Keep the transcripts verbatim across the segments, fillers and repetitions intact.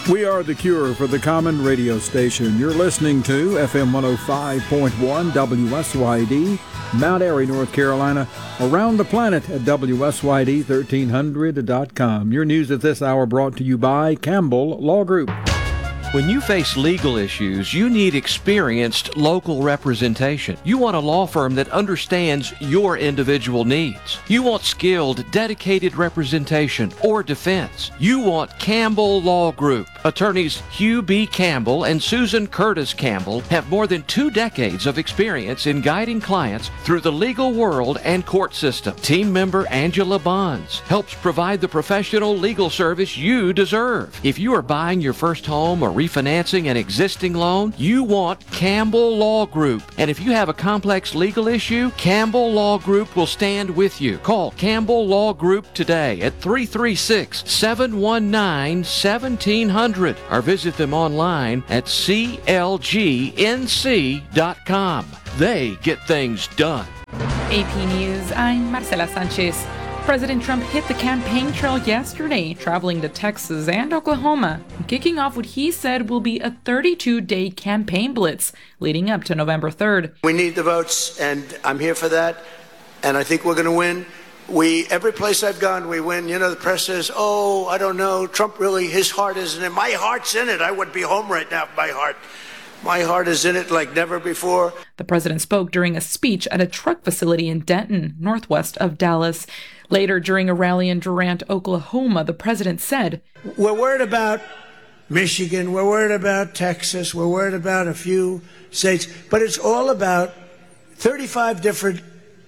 We are the cure for the common radio station. You're listening to F M one oh five point one W S Y D, Mount Airy, North Carolina, around the planet at W S Y D thirteen hundred dot com. Your news at this hour brought to you by Campbell Law Group. When you face legal issues, you need experienced local representation. You want a law firm that understands your individual needs. You want skilled, dedicated representation or defense. You want Campbell Law Group. Attorneys Hugh B. Campbell and Susan Curtis Campbell have more than two decades of experience in guiding clients through the legal world and court system. Team member Angela Bonds helps provide the professional legal service you deserve. If you are buying your first home or refinancing an existing loan, you want Campbell Law Group. And if you have a complex legal issue, Campbell Law Group will stand with you. Call Campbell Law Group today at three three six, seven one nine, one seven zero zero or visit them online at C L G N C dot com. They get things done. A P News, I'm Marcela Sanchez. President Trump hit the campaign trail yesterday, traveling to Texas and Oklahoma, kicking off what he said will be a thirty-two day campaign blitz leading up to November third. We need the votes, and I'm here for that, and I think we're going to win. We, every place I've gone, we win. You know, the press says, oh, I don't know, Trump really, his heart isn't in it. My heart's in it. I would be home right now if my heart. My heart is in it like never before. The president spoke during a speech at a truck facility in Denton, northwest of Dallas. Later, during a rally in Durant, Oklahoma, the president said, we're worried about Michigan, we're worried about Texas, we're worried about a few states, but it's all about thirty-five different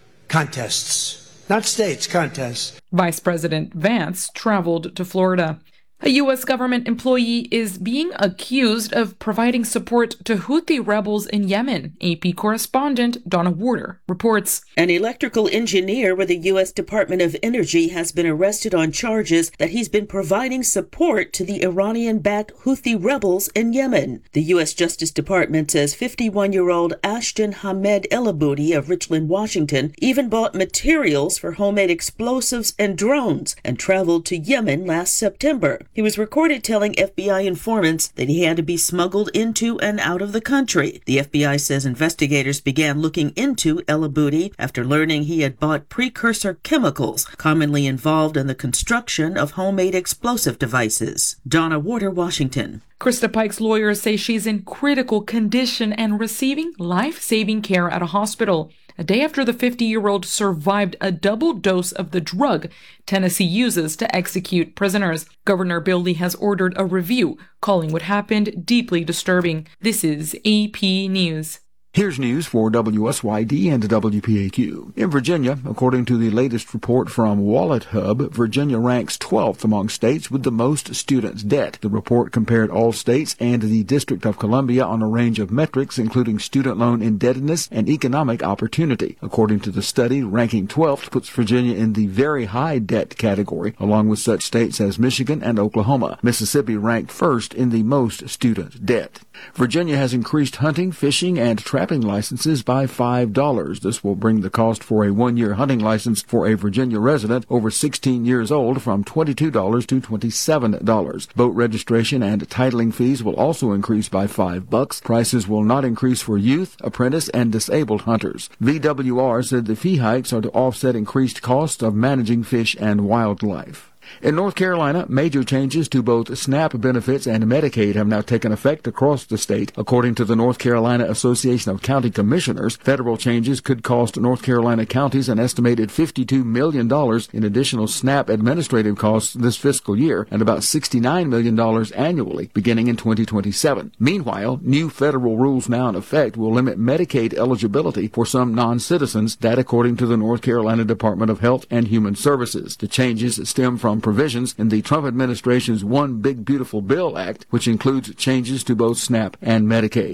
contests, not states, contests. Vice President Vance traveled to Florida. A U S government employee is being accused of providing support to Houthi rebels in Yemen. A P correspondent Donna Warder reports. An electrical engineer with the U S Department of Energy has been arrested on charges that he's been providing support to the Iranian-backed Houthi rebels in Yemen. The U S Justice Department says fifty-one-year-old Ashton Hamed El-Aboudi of Richland, Washington, even bought materials for homemade explosives and drones and traveled to Yemen last September. He was recorded telling F B I informants that he had to be smuggled into and out of the country. The F B I says investigators began looking into El-Aboudi after learning he had bought precursor chemicals commonly involved in the construction of homemade explosive devices. Donna Warder, Washington. Krista Pike's lawyers say she's in critical condition and receiving life-saving care at a hospital. A day after the fifty-year-old survived a double dose of the drug Tennessee uses to execute prisoners. Governor Bill Lee has ordered a review, calling what happened deeply disturbing. This is A P News. Here's news for W S Y D and W P A Q. In Virginia, according to the latest report from Wallet Hub, Virginia ranks twelfth among states with the most student debt. The report compared all states and the District of Columbia on a range of metrics, including student loan indebtedness and economic opportunity. According to the study, ranking twelfth puts Virginia in the very high debt category, along with such states as Michigan and Oklahoma. Mississippi ranked first in the most student debt. Virginia has increased hunting, fishing, and trapping licenses by five dollars. This will bring the cost for a one-year hunting license for a Virginia resident over sixteen years old from twenty-two dollars to twenty-seven dollars. Boat registration and titling fees will also increase by five bucks. Prices will not increase for youth, apprentice, and disabled hunters. V W R said the fee hikes are to offset increased costs of managing fish and wildlife. In North Carolina, major changes to both SNAP benefits and Medicaid have now taken effect across the state. According to the North Carolina Association of County Commissioners, federal changes could cost North Carolina counties an estimated fifty-two million dollars in additional SNAP administrative costs this fiscal year and about sixty-nine million dollars annually beginning in twenty twenty-seven. Meanwhile, new federal rules now in effect will limit Medicaid eligibility for some non-citizens, that according to the North Carolina Department of Health and Human Services. The changes stem from provisions in the Trump administration's One Big Beautiful Bill Act, which includes changes to both SNAP and Medicaid.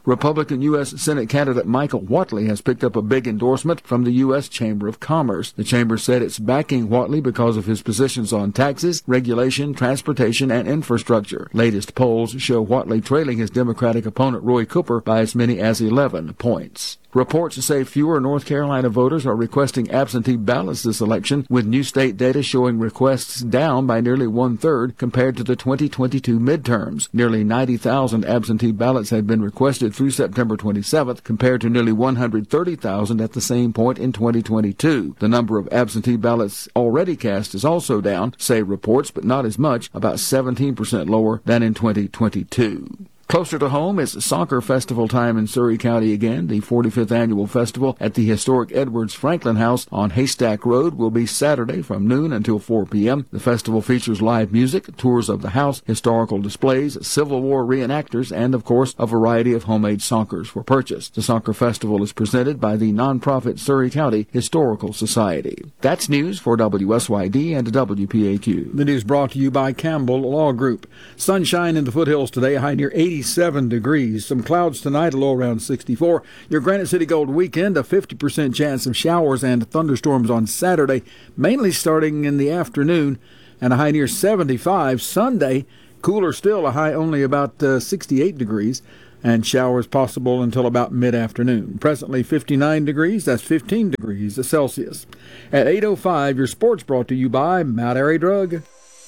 Republican U S Senate candidate Michael Whatley has picked up a big endorsement from the U S Chamber of Commerce. The chamber said it's backing Whatley because of his positions on taxes, regulation, transportation, and infrastructure. Latest polls show Whatley trailing his Democratic opponent Roy Cooper by as many as eleven points. Reports say fewer North Carolina voters are requesting absentee ballots this election, with new state data showing requests down by nearly one-third compared to the twenty twenty-two midterms. Nearly ninety thousand absentee ballots have been requested through September twenty-seventh, compared to nearly one hundred thirty thousand at the same point in twenty twenty-two. The number of absentee ballots already cast is also down, say reports, but not as much, about seventeen percent lower than in twenty twenty-two. Closer to home is soccer festival time in Surry County again. The forty-fifth annual festival at the historic Edwards Franklin House on Haystack Road will be Saturday from noon until four p.m. The festival features live music, tours of the house, historical displays, Civil War reenactors, and, of course, a variety of homemade sockers for purchase. The soccer festival is presented by the nonprofit Surry County Historical Society. That's news for W S Y D and W P A Q. The news brought to you by Campbell Law Group. Sunshine in the foothills today, high near eighty. eighty-seven degrees. Some clouds tonight, a low around sixty-four. Your Granite City Gold weekend, a fifty percent chance of showers and thunderstorms on Saturday, mainly starting in the afternoon, and a high near seventy-five. Sunday, cooler still, a high only about uh, sixty-eight degrees, and showers possible until about mid-afternoon. Presently fifty-nine degrees, that's fifteen degrees Celsius. At eight oh five, your sports brought to you by Mount Airy Drug.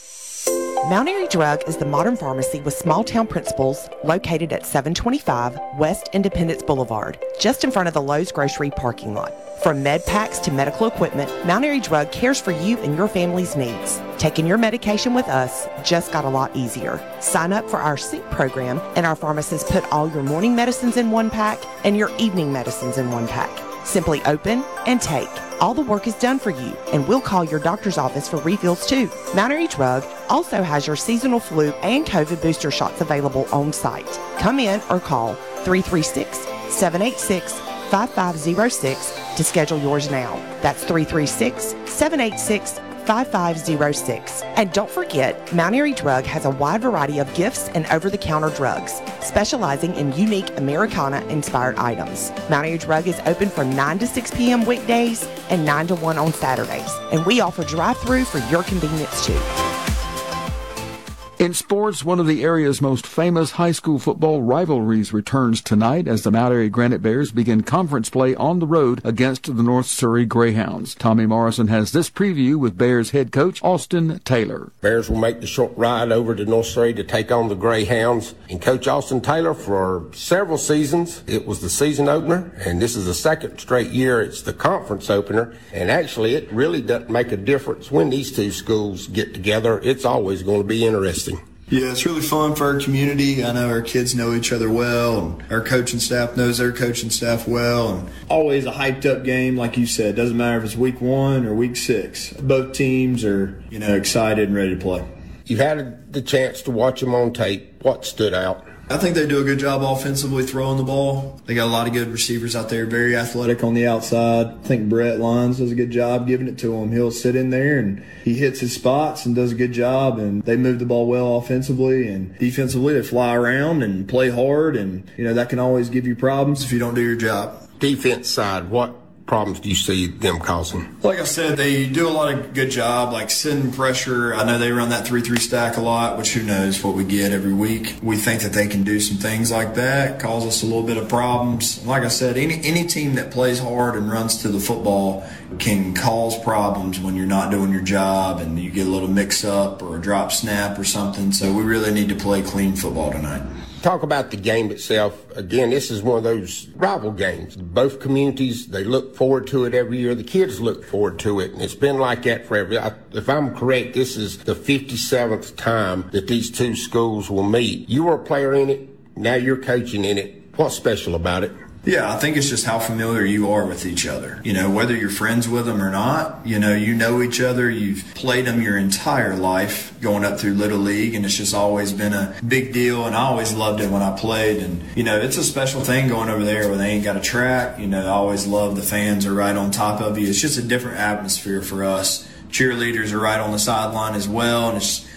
Mount Airy Drug is the modern pharmacy with small-town principles located at seven twenty-five West Independence Boulevard, just in front of the Lowe's Grocery parking lot. From med packs to medical equipment, Mount Airy Drug cares for you and your family's needs. Taking your medication with us just got a lot easier. Sign up for our Sync program, and our pharmacists put all your morning medicines in one pack and your evening medicines in one pack. Simply open and take. All the work is done for you, and we'll call your doctor's office for refills too. Mount Airy Drug also has your seasonal flu and COVID booster shots available on site. Come in or call three three six, seven eight six, five five zero six to schedule yours now. That's three three six, seven eight six, five five zero six. And don't forget, Mount Airy Drug has a wide variety of gifts and over-the-counter drugs, specializing in unique Americana-inspired items. Mount Airy Drug is open from nine to six p.m. weekdays and nine to one on Saturdays, and we offer drive-through for your convenience too. In sports, one of the area's most famous high school football rivalries returns tonight as the Mount Airy Granite Bears begin conference play on the road against the North Surry Greyhounds. Tommy Morrison has this preview with Bears head coach Austin Taylor. Bears will make the short ride over to North Surry to take on the Greyhounds. And Coach Austin Taylor, for several seasons, it was the season opener, and this is the second straight year it's the conference opener. And actually, it really doesn't make a difference when these two schools get together. It's always going to be interesting. Yeah, it's really fun for our community. I know our kids know each other well, and our coaching staff knows their coaching staff well. And always a hyped up game, like you said. Doesn't matter if it's week one or week six. Both teams are, you know, excited and ready to play. You've had the chance to watch them on tape. What stood out? I think they do a good job offensively throwing the ball. They got a lot of good receivers out there, very athletic on the outside. I think Brett Lyons does a good job giving it to him. He'll sit in there and he hits his spots and does a good job, and they move the ball well offensively, and defensively they fly around and play hard, and you know that can always give you problems if you don't do your job. Defense side, what problems do you see them causing? Like I said, they do a lot of good job, like sending pressure. I know they run that three three stack a lot, which who knows what we get every week. We think that they can do some things like that, cause us a little bit of problems. Like I said, any any team that plays hard and runs to the football can cause problems when you're not doing your job and you get a little mix up or a drop snap or something. So we really need to play clean football tonight. Talk about the game itself. Again, this is one of those rival games. Both communities, they look forward to it every year. The kids look forward to it, and it's been like that forever. I, if I'm correct, this is the fifty-seventh time that these two schools will meet. You were a player in it. Now you're coaching in it. What's special about it? Yeah, I think it's just how familiar you are with each other. You know, whether you're friends with them or not, you know, you know each other. You've played them your entire life going up through Little League, and it's just always been a big deal, and I always loved it when I played. And, you know, it's a special thing going over there where they ain't got a track. You know, I always love the fans are right on top of you. It's just a different atmosphere for us. Cheerleaders are right on the sideline as well, and it's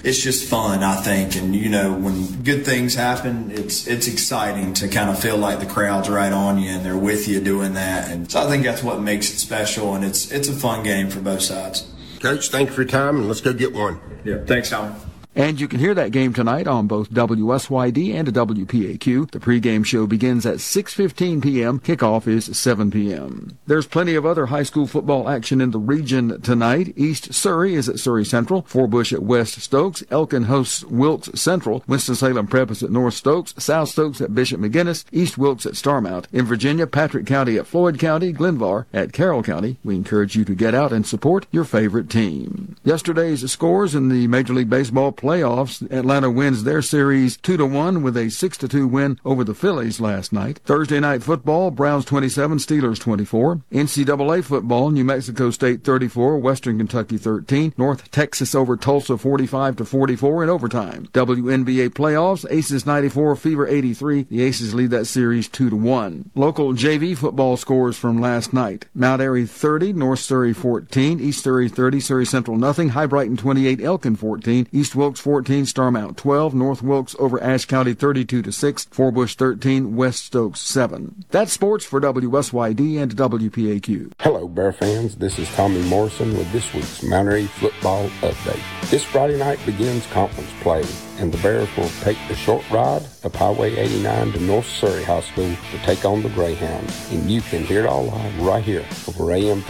it's just fun, I think. And, you know, when good things happen, it's it's exciting to kind of feel like the crowd's right on you and they're with you doing that. And so I think that's what makes it special, and it's it's a fun game for both sides. Coach, thank you for your time, and let's go get one. Yeah, thanks, Tom. And you can hear that game tonight on both W S Y D and W P A Q. The pregame show begins at six fifteen p.m. Kickoff is seven p.m. There's plenty of other high school football action in the region tonight. East Surrey is at Surrey Central. Forbush at West Stokes. Elkin hosts Wilkes Central. Winston-Salem Prep is at North Stokes. South Stokes at Bishop McGinnis. East Wilkes at Starmount. In Virginia, Patrick County at Floyd County. Glenvar at Carroll County. We encourage you to get out and support your favorite team. Yesterday's scores in the Major League Baseball playoffs. Atlanta wins their series two to one with a six to two win over the Phillies last night. Thursday night football, Browns twenty-seven, Steelers twenty-four. N C double A football, New Mexico State thirty-four, Western Kentucky thirteen. North Texas over Tulsa forty-five to forty-four in overtime. W N B A playoffs, Aces ninety-four, Fever eighty-three. The Aces lead that series two to one. Local J V football scores from last night. Mount Airy thirty, North Surrey fourteen, East Surrey thirty, Surrey Central nothing, High Brighton twenty-eight, Elkin fourteen, East Wilkes fourteen, Starmount twelve, North Wilkes over Ashe County thirty-two to six, Forbush thirteen, West Stokes seven. That's sports for W S Y D and W P A Q. Hello, Bear fans. This is Tommy Morrison with this week's Mount Airy football update. This Friday night begins conference play, and the Bears will take the short ride up Highway eighty-nine to North Surrey High School to take on the Greyhounds. And you can hear it all live right here over A M